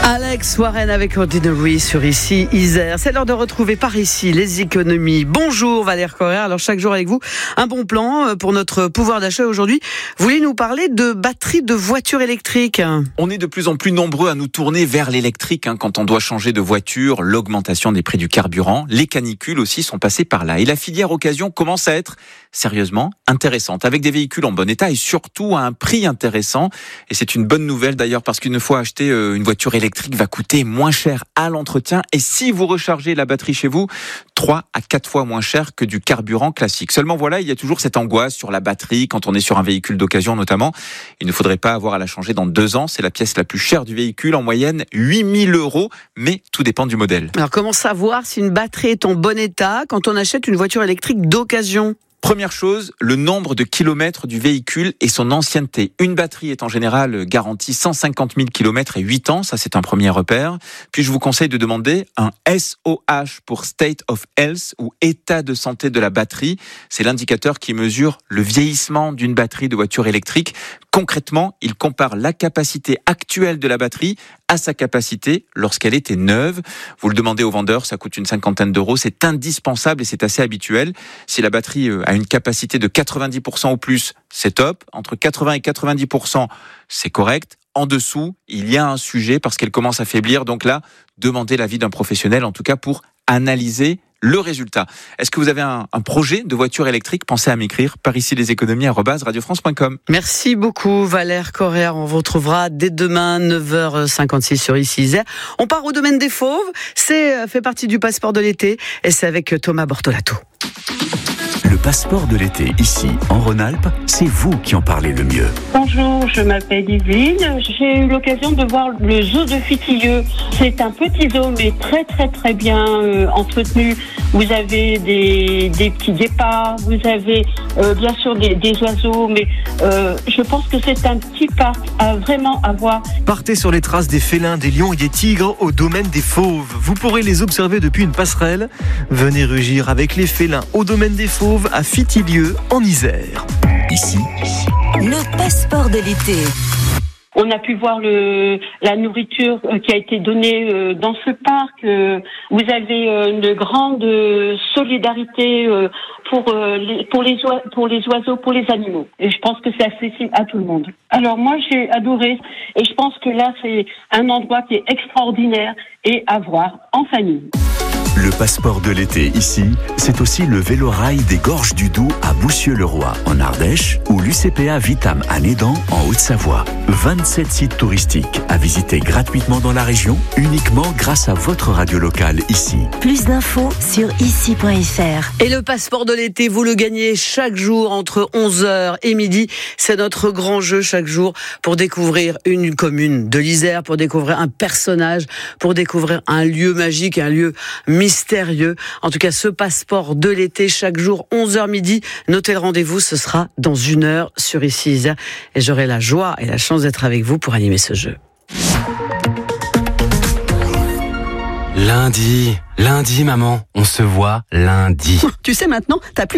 Alex Warren avec Ordinary sur Ici Isère. C'est l'heure de retrouver par ici les économies. Bonjour Valère Correa. Alors chaque jour avec vous, un bon plan pour notre pouvoir d'achat. Aujourd'hui, vous voulez nous parler de batteries de voitures électriques. On est de plus en plus nombreux à nous tourner vers l'électrique quand on doit changer de voiture, l'augmentation des prix du carburant, les canicules aussi sont passées par là. Et la filière occasion commence à être sérieusement intéressante, avec des véhicules en bon état et surtout à un prix intéressant. Et c'est une bonne nouvelle d'ailleurs, parce qu'une fois acheté une voiture électrique va coûter moins cher à l'entretien, et si vous rechargez la batterie chez vous, 3 à 4 fois moins cher que du carburant classique. Seulement voilà, il y a toujours cette angoisse sur la batterie quand on est sur un véhicule d'occasion notamment. Il ne faudrait pas avoir à la changer dans 2 ans, c'est la pièce la plus chère du véhicule, en moyenne 8 000 €, mais tout dépend du modèle. Alors comment savoir si une batterie est en bon état quand on achète une voiture électrique d'occasion ? Première chose, le nombre de kilomètres du véhicule et son ancienneté. Une batterie est en général garantie 150 000 kilomètres et 8 ans, ça c'est un premier repère. Puis je vous conseille de demander un SOH pour State of Health, ou état de santé de la batterie. C'est l'indicateur qui mesure le vieillissement d'une batterie de voiture électrique. Concrètement, il compare la capacité actuelle de la batterie à sa capacité lorsqu'elle était neuve. Vous le demandez au vendeur, ça coûte une 50aine d'euros. C'est indispensable et c'est assez habituel. Si la batterie a une capacité de 90% ou plus, c'est top. Entre 80 et 90%, c'est correct. En dessous, il y a un sujet parce qu'elle commence à faiblir. Donc là, demandez l'avis d'un professionnel, en tout cas pour analyser le résultat. Est-ce que vous avez un projet de voiture électrique ? Pensez à m'écrire par ici leséconomies@radiofrance.com. Merci beaucoup Valère Correa. On vous retrouvera dès demain 9h56 sur Ici Isère. On part au domaine des fauves. C'est fait partie du passeport de l'été et c'est avec Thomas Bortolato. Le passeport de l'été, ici, en Rhône-Alpes, c'est vous qui en parlez le mieux. Bonjour, je m'appelle Yveline. J'ai eu l'occasion de voir le zoo de Fitilieu. C'est un petit zoo, mais très bien entretenu. Vous avez des petits guépards, vous avez bien sûr des oiseaux, mais je pense que c'est un petit parc à vraiment avoir. Partez sur les traces des félins, des lions et des tigres au domaine des fauves. Vous pourrez les observer depuis une passerelle. Venez rugir avec les félins au domaine des fauves à Fitilieu, en Isère. Ici, le passeport de l'été. On a pu voir la nourriture qui a été donnée dans ce parc. Vous avez une grande solidarité pour les oiseaux, pour les animaux. Et je pense que c'est accessible à tout le monde. Alors moi, j'ai adoré. Et je pense que là, c'est un endroit qui est extraordinaire et à voir en famille. le passeport de l'été ici, c'est aussi le vélorail des Gorges du Doubs à Boussieu-le-Roi en Ardèche ou l'UCPA Vitam à Nédan en Haute-Savoie. 27 sites touristiques à visiter gratuitement dans la région, uniquement grâce à votre radio locale ici. Plus d'infos sur ici.fr. Et le passeport de l'été, vous le gagnez chaque jour entre 11h et midi. C'est notre grand jeu chaque jour pour découvrir une commune de l'Isère, pour découvrir un personnage, pour découvrir un lieu magique, un lieu mystérieux. En tout cas, ce passeport de l'été, chaque jour, 11h midi. Notez le rendez-vous, ce sera dans 1 heure sur Ici Isère. Et j'aurai la joie et la chance d'être avec vous pour animer ce jeu. Lundi, maman, on se voit lundi. Tu sais maintenant, t'as plus